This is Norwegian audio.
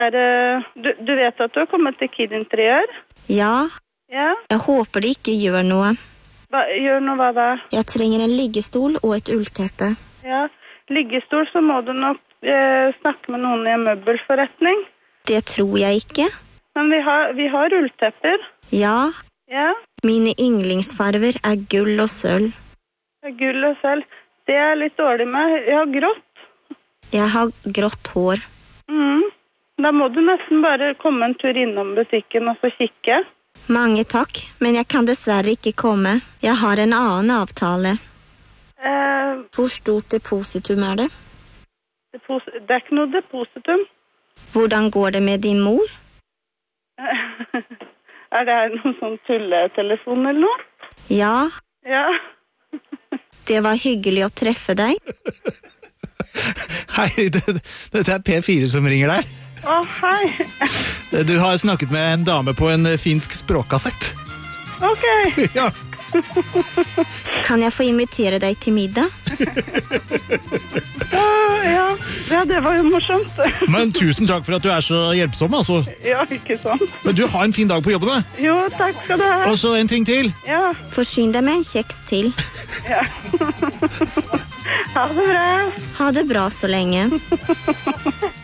Du vet at du har kommet til Kid Interiør? Ja. Ja. Jeg håper det ikke gjør noe. Gjør noe hva da? Jeg trenger en liggestol og et ullteppe. Ja, liggestol så må du nok snakke med noen i en møbelforretning. Det tror jeg ikke. Men vi har ulltepper. Ja. Ja. Mine yndlingsfarver gull og sølv. Gull og sølv. Det litt dårlig med. Jeg har grått. Jeg har grått hår. Da må du nesten bare komme en tur innom butikken og så kikke. Mange takk, men jeg kan dessverre ikke komme. Jeg har en annen avtale. Hvor stort depositum det? Det ikke noe depositum. Hvordan går det med din mor? Det noen sånn tulletelefon eller noe? Ja. Ja. Det var hyggelig å treffe deg. Hei, dette P4 som ringer deg. Hei. Du har snakket med en dame på en finsk språkkassett. Ok. Ja. Kan jeg få invitere deg til middag? Ja, det var jo morsomt. Men tusen takk for at du så hjelpsom, altså. Ja, ikke sant. Men du har en fin dag på jobben, da. Jo, takk skal du ha. Og så en ting til. Ja. Forsyn deg med en kjeks til. Ja. Ha det bra. Ha det bra så lenge.